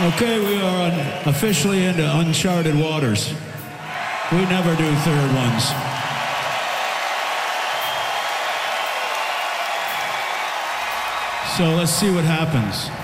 Okay, we are officially into uncharted waters. We never do third ones. So let's see what happens.